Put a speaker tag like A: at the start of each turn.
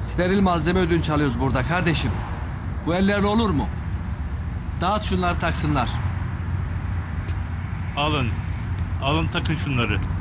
A: Steril malzeme ödünç alıyoruz burada kardeşim. Bu ellerle olur mu? Dağıt şunları taksınlar.
B: Alın. Alın takın şunları.